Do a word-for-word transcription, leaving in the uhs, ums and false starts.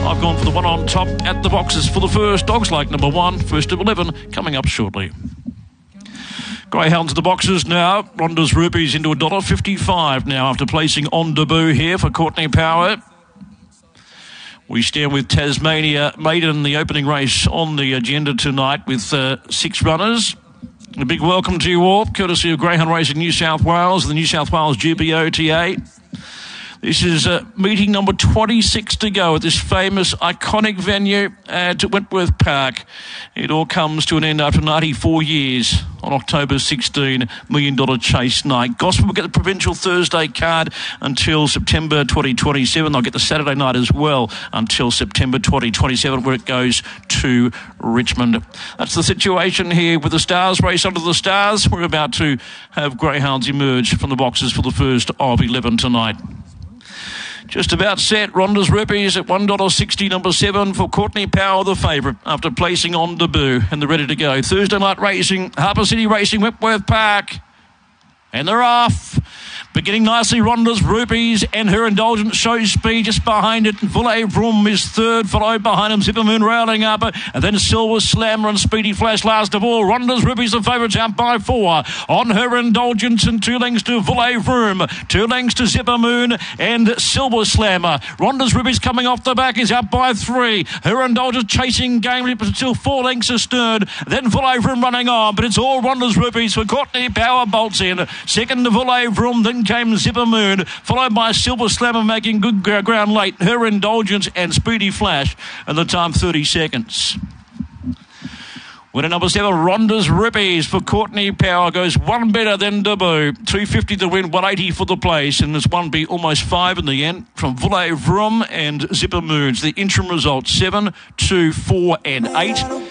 I've gone for the one on top at the boxes for the first. Dogs like number one, first of eleven, coming up shortly. Greyhounds at the boxes now. Ronda's Rubies into one dollar fifty-five now after placing on debut here for Courtney Power. We stand with Tasmania Maiden, the opening race on the agenda tonight with uh, six runners. A big welcome to you all, courtesy of Greyhound Racing New South Wales, the New South Wales G B O T A. This is uh, meeting number twenty-six to go at this famous, iconic venue at Wentworth Park. It all comes to an end after ninety-four years on October sixteenth, Million Dollar Chase Night. Gospel will get the provincial Thursday card until September twenty twenty-seven. They'll get the Saturday night as well until September twenty twenty-seven, where it goes to Richmond. That's the situation here with the Stars race under the stars. We're about to have greyhounds emerge from the boxes for the first of eleven tonight. Just about set. Ronda's Rubies at one dollar sixty, number seven for Courtney Power, the favourite, after placing on debut. And they're ready to go. Thursday night racing, Harbour City Racing, Wentworth Park. And they're off. Beginning nicely, Ronda's Rubies and Her Indulgence shows speed just behind it. Voulez Vroom is third, followed behind him Zipper Moon railing up. And then Silver Slammer and Speedy Flash last of all. Ronda's Rubies the favourite out by four. On Her Indulgence and two lengths to Voulez Vroom. Two lengths to Zipper Moon and Silver Slammer. Ronda's Rubies coming off the back is out by three. Her Indulgence chasing game but still four lengths astern. Then Voulez Vroom running on, but it's all Ronda's Rubies for Courtney Power bolts in. Second to Voulez Vroom, then came Zipper Moon, followed by Silver Slammer making good ground late. Her Indulgence and Speedy Flash, and the time thirty seconds. Winner number seven, Ronda's Rubies for Courtney Power, goes one better than debut. two fifty to win, one eighty for the place, and there's one be almost five in the end from Voulez Vroom and Zipper Moons. The interim results seven, two, four, and eight.